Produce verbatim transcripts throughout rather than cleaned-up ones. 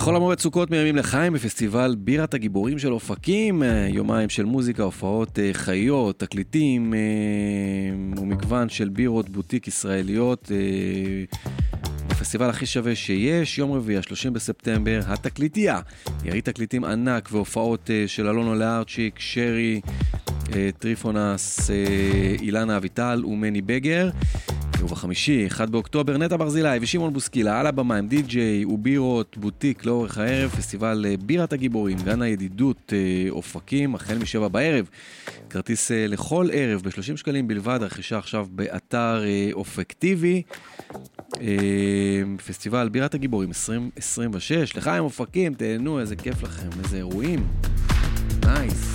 חול המועד סוכות מרימים לחיים בפסטיבל בירת הגיבורים של אופקים, יומיים של מוזיקה, הופעות חיות, תקליטים ומגוון של בירות בוטיק ישראליות. הפסטיבל הכי שווה שיש, יום רביעי, שלושים בספטמבר, התקליטייה. יריד תקליטים ענק והופעות של אלונו לארצ'יק, שרי, טריפונס, אילנה אביטל ומני בגר. ובחמישי, אחד באוקטובר, נטע ברזילי ושמעון בוסקילה על הבמה עם די-ג'יי ובירות בוטיק לאורך הערב, פסטיבל בירת הגיבורים, גן הידידות אופקים, החל משבע בערב. כרטיס לכל ערב ב-שלושים שקלים בלבד, רכישה עכשיו באתר אופקטיבי. פסטיבל בירת הגיבורים עשרים עשרים ושש, לחיים אופקים, תהנו, איזה כיף לכם, איזה אירועים. נייס.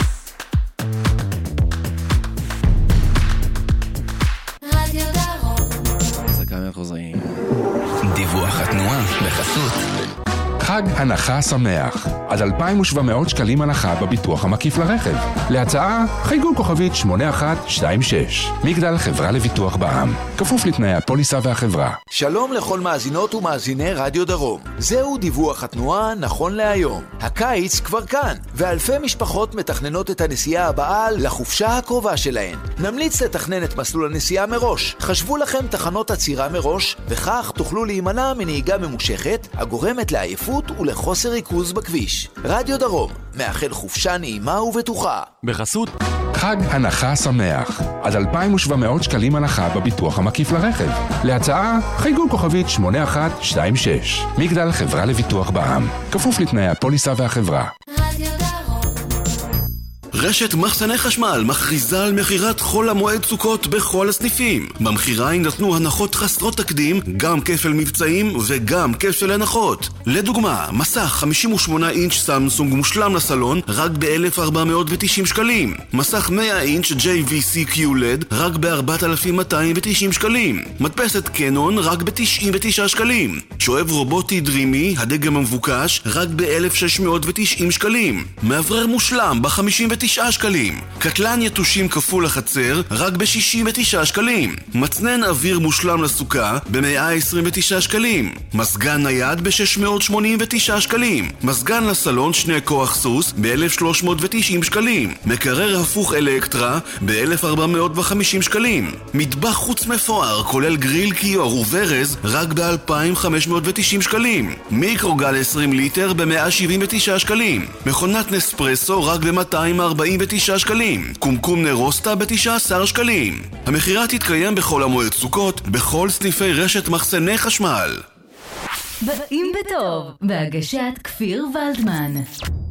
חוזרים. דיווח התנועה בחסות חג הנחה שמח, עד אלפיים ושבע מאות שקלים הנחה בביטוח המקיף לרכב. להצעה חייגו כוכבית שמונה אחת שתיים שש, מגדל חברה לביטוח בע"מ, כפוף לתנאי הפוליסה והחברה. שלום לכל מאזינות ומאזיני רדיו דרום, זהו דיווח התנועה נכון להיום. הקיץ כבר כאן, ואלפי משפחות מתכננות את הנסיעה הבאה לחופשה הקרובה שלהן. נמליץ לתכנן את מסלול הנסיעה מראש. חשבו לכם תחנות עצירה מראש, וכך תוכלו להימנע מנהיגה ממושכת הגורמת לעייפות ולחוסר ריכוז בכביש. רדיו דרום, מאחל חופשה נעימה ובטוחה. בחסות חג הנחה שמח, עד אלפיים ושבע מאות שקלים הנחה בביטוח המקיף לרכב. להצעה חייגו כוכבית שמונה אחת שתיים שש, מגדל חברה לביטוח בע"מ, כפוף לתנאי הפוליסה והחברה. רשת מחסני חשמל מכריזה על מחירת חול המועד סוכות בכל הסניפים. במחירה יינתנו הנחות חסרות תקדים, גם כפל מבצעים וגם כפל הנחות. לדוגמה, מסך חמישים ושמונה אינץ' סמסונג מושלם לסלון רק ב-אלף ארבע מאות ותשעים שקלים. מסך מאה אינץ' ג'יי וי סי קיו-לד רק ב-ארבעת אלפים מאתיים ותשעים שקלים. מדפסת קנון רק ב-תשעים ותשעה שקלים. שואב רובוטי דרימי, הדגם המבוקש, רק ב-אלף שש מאות ותשעים שקלים. מאוורר מושלם ב-חמישים ותשעה שקלים. קטלן יתושים כפול החצר רק ב-שישים ותשעה שקלים. מצנן אוויר מושלם לסוכה ב-מאה עשרים ותשעה שקלים. מסגן נייד ב-שש מאות שמונים ותשעה שקלים. מסגן לסלון שני כוח סוס ב-אלף שלוש מאות ותשעים שקלים. מקרר הפוך אלקטרה ב-אלף ארבע מאות וחמישים שקלים. מטבח חוץ מפואר כולל גריל קיור וברז רק ב-אלפיים וחמש מאות ותשעים שקלים. מיקרוגל עשרים ליטר ב-מאה שבעים ותשעה שקלים. מכונת נספרסו רק ב-מאתיים ארבעים ותשעה שקלים. קומקום נרוסטה ב-תשעה עשר שקלים. המחירה תתקיים בכל המועד סוכות בכל סניפי רשת מחסני חשמל. באים בטוב, בהגשת כפיר ולדמן.